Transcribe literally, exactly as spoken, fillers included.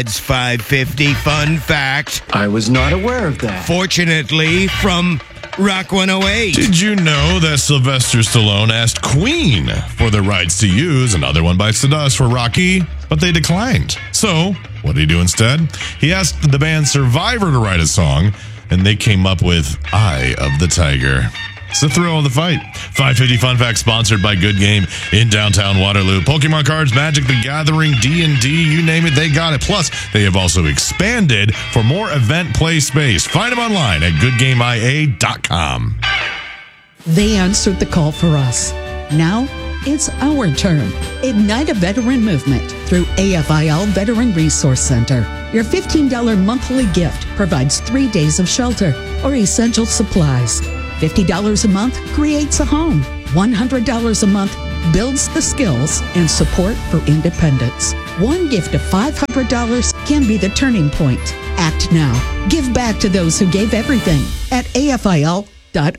It's five fifty fun fact. I was not aware of that. Fortunately, from Rock one oh eight. Did you know that Sylvester Stallone asked Queen for the rights to use Another One Bites the Dust for Rocky, but they declined? So, what did he do instead? He asked the band Survivor to write a song, and they came up with Eye of the Tiger. It's the thrill of the fight. five fifty Fun Fact sponsored by Good Game in downtown Waterloo. Pokemon cards, Magic the Gathering, D and D, you name it, they got it. Plus, they have also expanded for more event play space. Find them online at good game I A dot com. They answered the call for us. Now, it's our turn. Ignite a veteran movement through A F I L Veteran Resource Center. Your fifteen dollars monthly gift provides three days of shelter or essential supplies. fifty dollars a month creates a home. one hundred dollars a month builds the skills and support for independence. One gift of five hundred dollars can be the turning point. Act now. Give back to those who gave everything at A F I L